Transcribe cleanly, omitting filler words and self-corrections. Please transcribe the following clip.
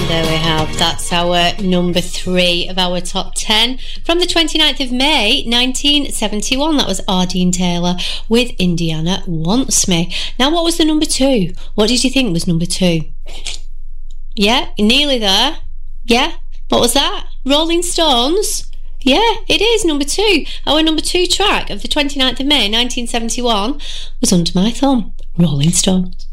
There we have. That's our number 3 of our top 10 from the 29th of May 1971. That was Ardeen Taylor with Indiana Wants Me. Now, what was the number 2? What did you think was number 2? Yeah, nearly there. Yeah, what was that? Rolling Stones? Yeah, it is number 2. Our number 2 track of the 29th of May 1971 was Under My Thumb, Rolling Stones.